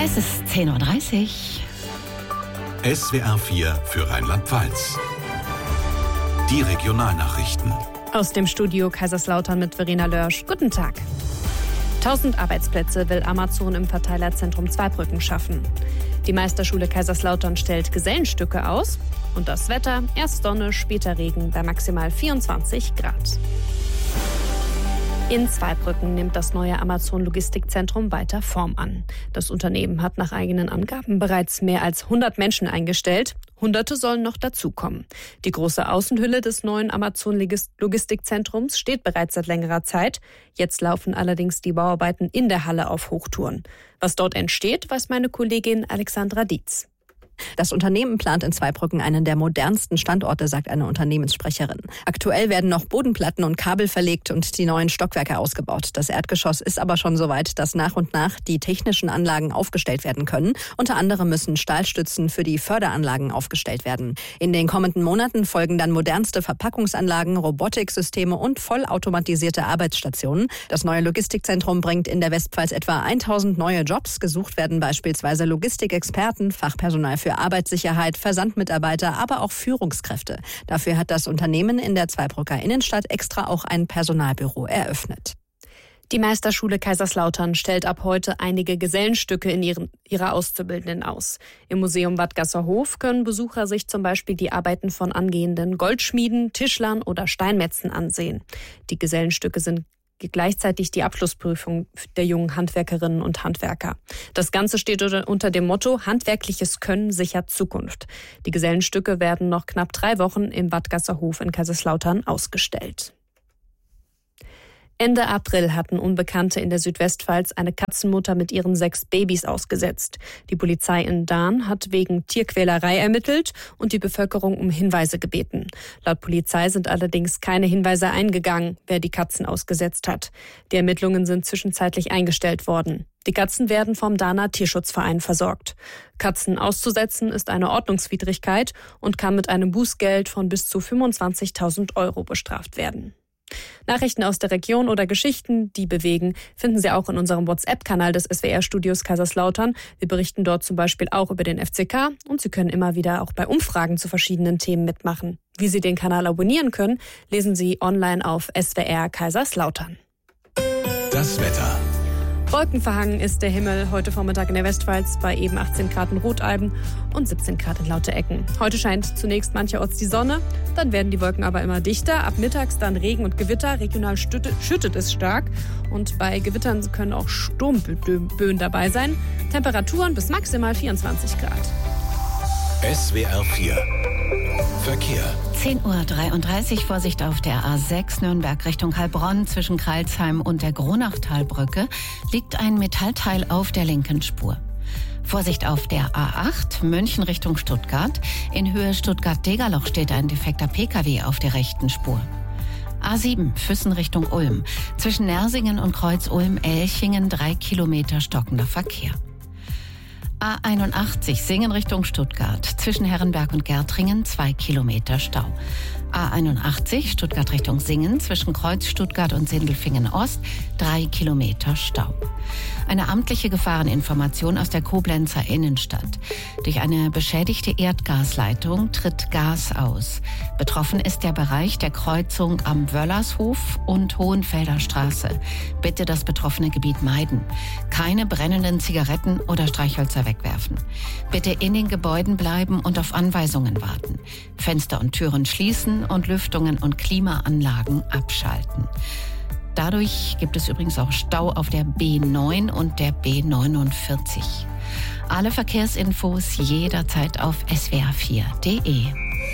Es ist 10:30 Uhr. SWR 4 für Rheinland-Pfalz. Die Regionalnachrichten. Aus dem Studio Kaiserslautern mit Verena Lörsch. Guten Tag. 1000 Arbeitsplätze will Amazon im Verteilerzentrum Zweibrücken schaffen. Die Meisterschule Kaiserslautern stellt Gesellenstücke aus. Und das Wetter, erst Sonne, später Regen bei maximal 24 Grad. In Zweibrücken nimmt das neue Amazon-Logistikzentrum weiter Form an. Das Unternehmen hat nach eigenen Angaben bereits mehr als 100 Menschen eingestellt. Hunderte sollen noch dazukommen. Die große Außenhülle des neuen Amazon-Logistikzentrums steht bereits seit längerer Zeit. Jetzt laufen allerdings die Bauarbeiten in der Halle auf Hochtouren. Was dort entsteht, weiß meine Kollegin Alexandra Dietz. Das Unternehmen plant in Zweibrücken einen der modernsten Standorte, sagt eine Unternehmenssprecherin. Aktuell werden noch Bodenplatten und Kabel verlegt und die neuen Stockwerke ausgebaut. Das Erdgeschoss ist aber schon so weit, dass nach und nach die technischen Anlagen aufgestellt werden können. Unter anderem müssen Stahlstützen für die Förderanlagen aufgestellt werden. In den kommenden Monaten folgen dann modernste Verpackungsanlagen, Robotiksysteme und vollautomatisierte Arbeitsstationen. Das neue Logistikzentrum bringt in der Westpfalz etwa 1000 neue Jobs. Gesucht werden beispielsweise Logistikexperten, Fachpersonal für Arbeitssicherheit, Versandmitarbeiter, aber auch Führungskräfte. Dafür hat das Unternehmen in der Zweibrücker Innenstadt extra auch ein Personalbüro eröffnet. Die Meisterschule Kaiserslautern stellt ab heute einige Gesellenstücke in ihrer Auszubildenden aus. Im Museum Wadgasser Hof können Besucher sich zum Beispiel die Arbeiten von angehenden Goldschmieden, Tischlern oder Steinmetzen ansehen. Die Gesellenstücke sind gleichzeitig die Abschlussprüfung der jungen Handwerkerinnen und Handwerker. Das Ganze steht unter dem Motto Handwerkliches Können sichert Zukunft. Die Gesellenstücke werden noch knapp 3 Wochen im Wadgasser Hof in Kaiserslautern ausgestellt. Ende April hatten Unbekannte in der Südwestpfalz eine Katzenmutter mit ihren 6 Babys ausgesetzt. Die Polizei in Dahn hat wegen Tierquälerei ermittelt und die Bevölkerung um Hinweise gebeten. Laut Polizei sind allerdings keine Hinweise eingegangen, wer die Katzen ausgesetzt hat. Die Ermittlungen sind zwischenzeitlich eingestellt worden. Die Katzen werden vom Dahner Tierschutzverein versorgt. Katzen auszusetzen ist eine Ordnungswidrigkeit und kann mit einem Bußgeld von bis zu 25.000 € bestraft werden. Nachrichten aus der Region oder Geschichten, die bewegen, finden Sie auch in unserem WhatsApp-Kanal des SWR-Studios Kaiserslautern. Wir berichten dort zum Beispiel auch über den FCK und Sie können immer wieder auch bei Umfragen zu verschiedenen Themen mitmachen. Wie Sie den Kanal abonnieren können, lesen Sie online auf SWR Kaiserslautern. Das Wetter. Wolkenverhangen ist der Himmel heute Vormittag in der Westpfalz bei eben 18 Grad in Rotalben und 17 Grad in Lauterecken. Heute scheint zunächst mancherorts die Sonne, dann werden die Wolken aber immer dichter. Ab mittags dann Regen und Gewitter, regional schüttet es stark und bei Gewittern können auch Sturmböen dabei sein. Temperaturen bis maximal 24 Grad. SWR 4 Verkehr. 10:33 Uhr, Vorsicht auf der A6 Nürnberg Richtung Heilbronn. Zwischen Crailsheim und der Gronachtalbrücke liegt ein Metallteil auf der linken Spur. Vorsicht auf der A8 München Richtung Stuttgart. In Höhe Stuttgart-Degerloch steht ein defekter Pkw auf der rechten Spur. A7 Füssen Richtung Ulm. Zwischen Nersingen und Kreuz-Ulm-Elchingen 3 Kilometer stockender Verkehr. A81 Singen Richtung Stuttgart. Zwischen Herrenberg und Gärtringen 2 Kilometer Stau. A81 Stuttgart Richtung Singen. Zwischen Kreuz Stuttgart und Sindelfingen Ost 3 Kilometer Stau. Eine amtliche Gefahreninformation aus der Koblenzer Innenstadt. Durch eine beschädigte Erdgasleitung tritt Gas aus. Betroffen ist der Bereich der Kreuzung am Wöllershof und Hohenfelder Straße. Bitte das betroffene Gebiet meiden. Keine brennenden Zigaretten oder Streichhölzer wegwerfen. Bitte in den Gebäuden bleiben und auf Anweisungen warten. Fenster und Türen schließen und Lüftungen und Klimaanlagen abschalten. Dadurch gibt es übrigens auch Stau auf der B9 und der B49. Alle Verkehrsinfos jederzeit auf swr4.de.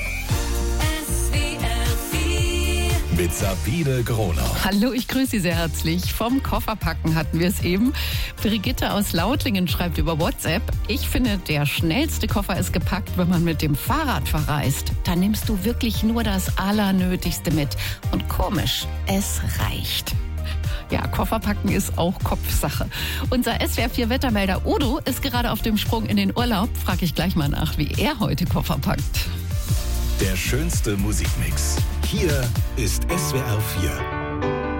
Mit Sabine Gronau. Hallo, ich grüße Sie sehr herzlich. Vom Kofferpacken hatten wir es eben. Brigitte aus Lautlingen schreibt über WhatsApp: Ich finde, der schnellste Koffer ist gepackt, wenn man mit dem Fahrrad verreist. Da nimmst du wirklich nur das Allernötigste mit. Und komisch, es reicht. Ja, Kofferpacken ist auch Kopfsache. Unser SWR4-Wettermelder Udo ist gerade auf dem Sprung in den Urlaub. Frage ich gleich mal nach, wie er heute Koffer packt. Der schönste Musikmix. Hier ist SWR 4.